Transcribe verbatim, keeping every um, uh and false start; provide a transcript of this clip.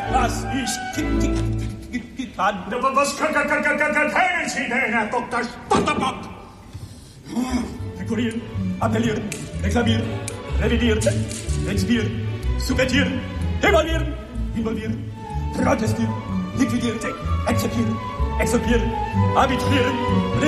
was ich kann. Was können Sie denn, Herr Doktor Stotterbock? Rekurrieren, appellieren, reklamieren, revidieren, rezipieren, subvertieren, devalvieren, involvieren, protestieren, liquidieren, akzeptieren, exorbieren, arbitrieren,